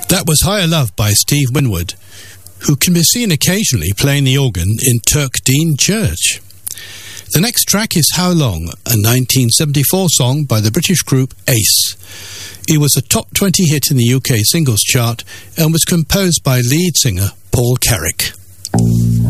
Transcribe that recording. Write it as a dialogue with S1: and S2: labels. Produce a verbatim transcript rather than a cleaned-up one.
S1: That was Higher Love by Steve Winwood, who can be seen occasionally playing the organ in Turkdean Church. The next track is How Long, a nineteen seventy-four song by the British group Ace. It was a top twenty hit in the U K singles chart and was composed by lead singer Paul Carrick.